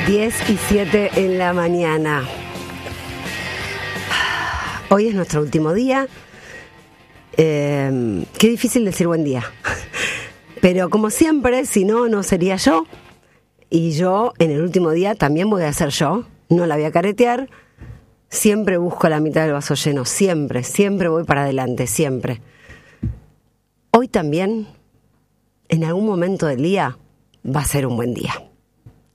10:07 en la mañana. Hoy es nuestro último día. Qué difícil decir buen día. Pero como siempre, si no, no sería yo. Y yo en el último día también voy a ser yo. No la voy a caretear. Siempre busco la mitad del vaso lleno. Siempre, siempre voy para adelante, siempre. Hoy también, en algún momento del día, va a ser un buen día.